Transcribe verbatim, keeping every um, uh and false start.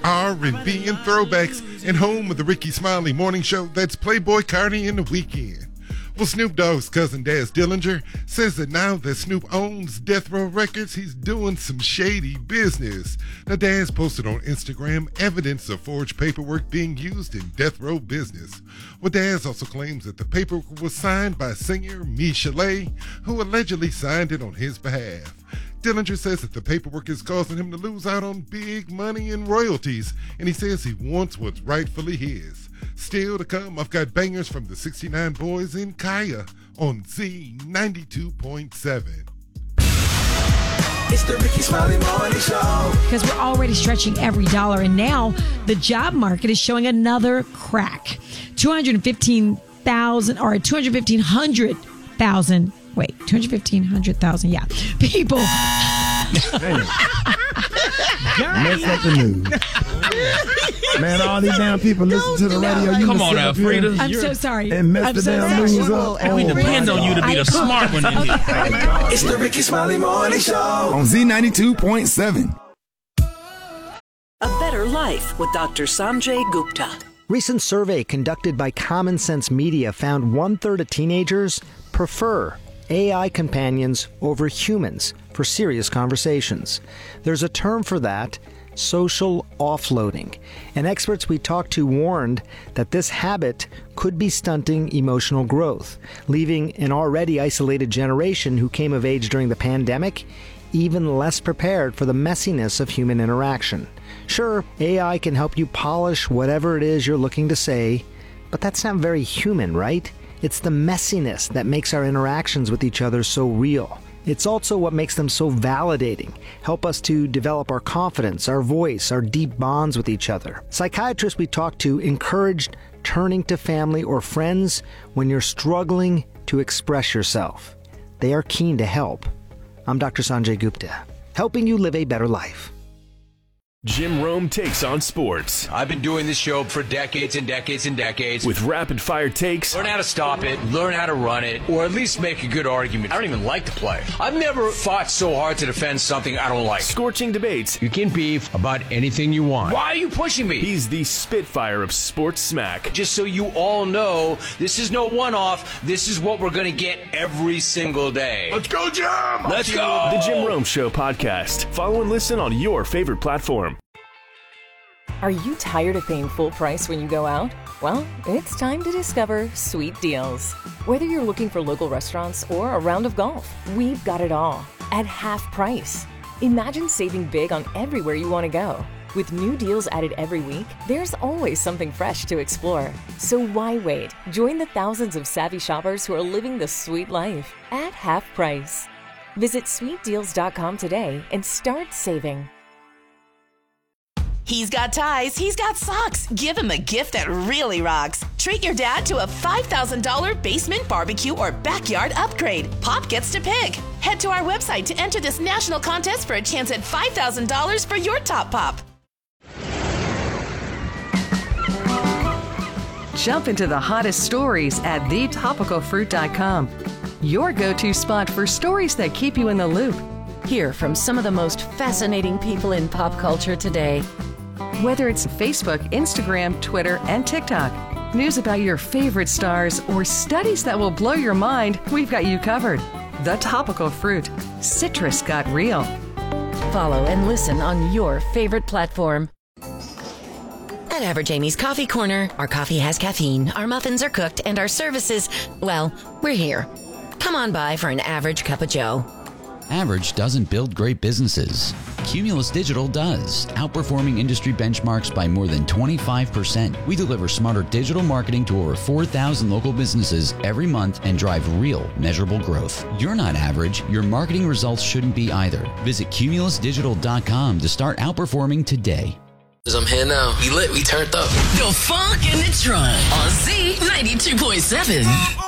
R and B and throwbacks, and home of the Ricky Smiley Morning Show. That's Playboy Cardi in the Weekend. Well, Snoop Dogg's cousin Daz Dillinger says that now that Snoop owns Death Row Records, he's doing some shady business. Now, Daz posted on Instagram evidence of forged paperwork being used in Death Row business. Well, Daz also claims that the paperwork was signed by singer Michel'le, who allegedly signed it on his behalf. Dillinger says that the paperwork is causing him to lose out on big money and royalties, and he says he wants what's rightfully his. Still to come, I've got bangers from the sixty-nine Boys in Kaya on Z ninety-two point seven. It's the Ricky Smiley Morning Show. Because we're already stretching every dollar, and now the job market is showing another crack. two hundred fifteen thousand, or two hundred fifteen hundred thousand, wait, two hundred fifteen hundred thousand, yeah, people. Mess up the news. Man, all these damn people listen to the radio. You Come on, Alfreda. I'm so sorry. And mess I'm the so damn sorry. news up. And we Oh, depend on you to be the smart one in here. It's the Ricky Smiley Morning Show. on Z ninety-two point seven. A Better Life with Doctor Sanjay Gupta. Recent survey conducted by Common Sense Media found one-third of teenagers prefer A I companions over humans for serious conversations. There's a term for that, social offloading. And experts we talked to warned that this habit could be stunting emotional growth, leaving an already isolated generation who came of age during the pandemic even less prepared for the messiness of human interaction. Sure, A I can help you polish whatever it is you're looking to say, but that's not very human, right? It's the messiness that makes our interactions with each other so real. It's also what makes them so validating, help us to develop our confidence, our voice, our deep bonds with each other. Psychiatrists we talked to encouraged turning to family or friends when you're struggling to express yourself. They are keen to help. I'm Doctor Sanjay Gupta, helping you live a better life. Jim Rome takes on sports. I've been doing this show for decades and decades and decades. With rapid-fire takes. Learn how to stop it, learn how to run it, or at least make a good argument. I don't even like to play. I've never fought so hard to defend something I don't like. Scorching debates. You can beef about anything you want. Why are you pushing me? He's the Spitfire of sports smack. Just so you all know, this is no one-off. This is what we're going to get every single day. Let's go, Jim! Let's go! The Jim Rome Show podcast. Follow and listen on your favorite platform. Are you tired of paying full price when you go out? Well, it's time to discover Sweet Deals. Whether you're looking for local restaurants or a round of golf, we've got it all at half price. Imagine saving big on everywhere you want to go. With new deals added every week, there's always something fresh to explore. So why wait? Join the thousands of savvy shoppers who are living the sweet life at half price. Visit sweet deals dot com today and start saving. He's got ties, he's got socks. Give him a gift that really rocks. Treat your dad to a five thousand dollars basement barbecue or backyard upgrade. Pop gets to pick. Head to our website to enter this national contest for a chance at five thousand dollars for your top pop. Jump into the hottest stories at the topical fruit dot com. Your go-to spot for stories that keep you in the loop. Hear from some of the most fascinating people in pop culture today. Whether it's Facebook, Instagram, Twitter, and TikTok, news about your favorite stars, or studies that will blow your mind, we've got you covered. The Topical Fruit. Citrus got real. Follow and listen on your favorite platform. At Average Amy's Coffee Corner, our coffee has caffeine, our muffins are cooked, and our services, well, we're here. Come on by for an average cup of joe. Average doesn't build great businesses. Cumulus Digital does, outperforming industry benchmarks by more than twenty-five percent. We deliver smarter digital marketing to over four thousand local businesses every month and drive real, measurable growth. You're not average. Your marketing results shouldn't be either. Visit cumulus digital dot com to start outperforming today. I'm here now. We lit, we turned up. The Funk in the Trunk on Z ninety-two point seven.